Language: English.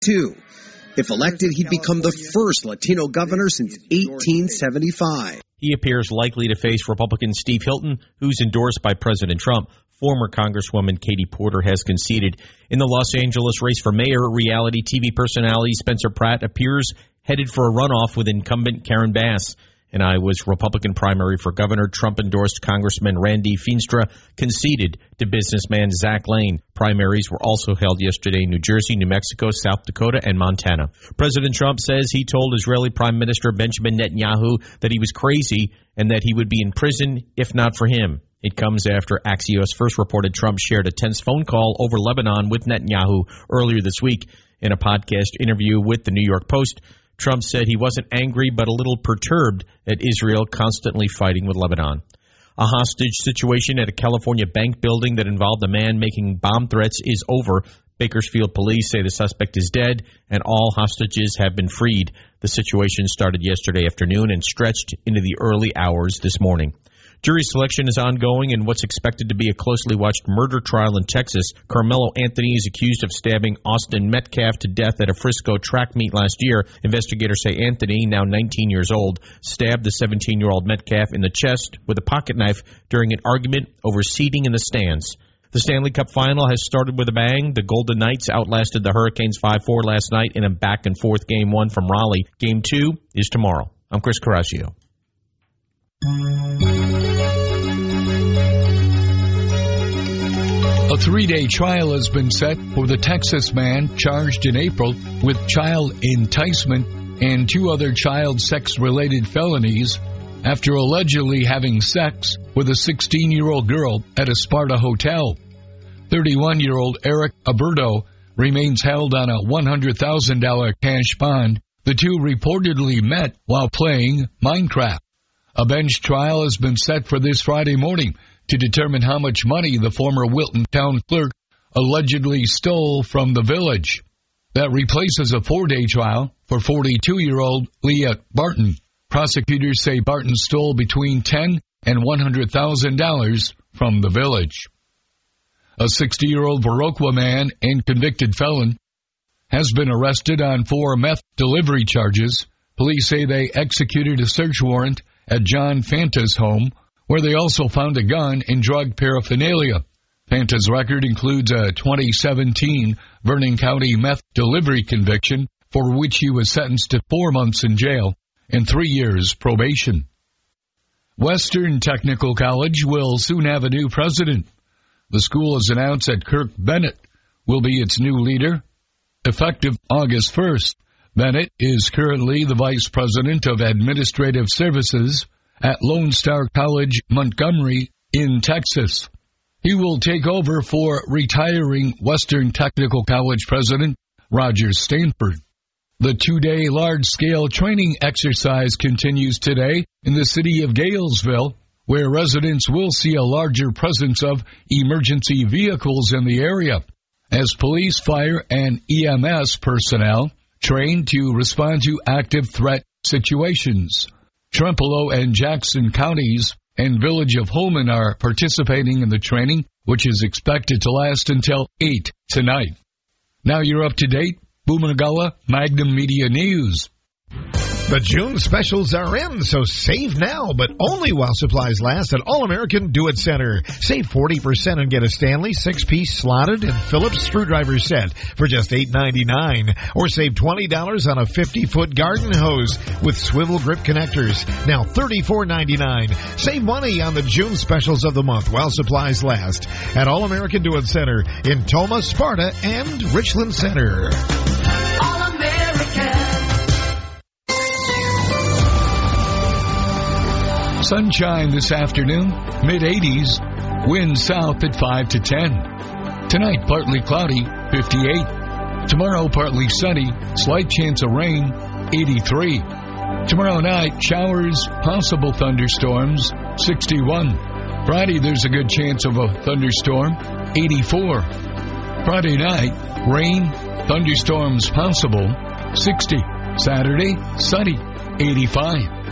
2. If elected, he'd become the first Latino governor since 1875. He appears likely to face Republican Steve Hilton, who's endorsed by President Trump. Former Congresswoman Katie Porter has conceded. In the Los Angeles race for mayor, reality TV personality Spencer Pratt appears headed for a runoff with incumbent Karen Bass. In Iowa's Republican primary for governor, Trump-endorsed Congressman Randy Feenstra conceded to businessman Zach Lane. Primaries were also held yesterday in New Jersey, New Mexico, South Dakota, and Montana. President Trump says he told Israeli Prime Minister Benjamin Netanyahu that he was crazy and that he would be in prison if not for him. It comes after Axios first reported Trump shared a tense phone call over Lebanon with Netanyahu earlier this week. In a podcast interview with the New York Post, Trump said he wasn't angry but a little perturbed at Israel constantly fighting with Lebanon. A hostage situation at a California bank building that involved a man making bomb threats is over. Bakersfield police say the suspect is dead and all hostages have been freed. The situation started yesterday afternoon and stretched into the early hours this morning. Jury selection is ongoing in what's expected to be a closely watched murder trial in Texas. Carmelo Anthony is accused of stabbing Austin Metcalf to death at a Frisco track meet last year. Investigators say Anthony, now 19 years old, stabbed the 17-year-old Metcalf in the chest with a pocket knife during an argument over seating in the stands. The Stanley Cup Final has started with a bang. The Golden Knights outlasted the Hurricanes 5-4 last night in a back-and-forth Game 1 from Raleigh. Game 2 is tomorrow. I'm Chris Carrascio. A 3-day trial has been set for the Texas man charged in April with child enticement and 2 other child sex-related felonies after allegedly having sex with a 16-year-old girl at a Sparta hotel. 31-year-old Eric Alberto remains held on a $100,000 cash bond. The two reportedly met while playing Minecraft. A bench trial has been set for this Friday morning to determine how much money the former Wilton town clerk allegedly stole from the village. That replaces a 4-day trial for 42-year-old Leah Barton. Prosecutors say Barton stole between $10,000 and $100,000 from the village. A 60-year-old Viroqua man and convicted felon has been arrested on 4 meth delivery charges. Police say they executed a search warrant at John Fanta's home, where they also found a gun and drug paraphernalia. Fanta's record includes a 2017 Vernon County meth delivery conviction for which he was sentenced to 4 months in jail and 3 years probation. Western Technical College will soon have a new president. The school has announced that Kirk Bennett will be its new leader, effective August 1st. Bennett is currently the Vice President of Administrative Services at Lone Star College, Montgomery, in Texas. He will take over for retiring Western Technical College President Roger Stanford. The 2-day large-scale training exercise continues today in the city of Galesville, where residents will see a larger presence of emergency vehicles in the area, as police, fire, and EMS personnel trained to respond to active threat situations. Trempealeau and Jackson counties and Village of Holman are participating in the training, which is expected to last until 8 tonight. Now you're up to date. Boomanagala, Magnum Media News. The June specials are in, so save now, but only while supplies last at All-American Do-It Center. Save 40% and get a Stanley 6-piece slotted and Phillips screwdriver set for just $8.99. Or save $20 on a 50-foot garden hose with swivel grip connectors, now $34.99. Save money on the June specials of the month while supplies last at All-American Do-It Center in Toma, Sparta, and Richland Center. Sunshine this afternoon, mid-80s, wind south at 5 to 10. Tonight, partly cloudy, 58. Tomorrow, partly sunny, slight chance of rain, 83. Tomorrow night, showers, possible thunderstorms, 61. Friday, there's a good chance of a thunderstorm, 84. Friday night, rain, thunderstorms possible, 60. Saturday, sunny, 85.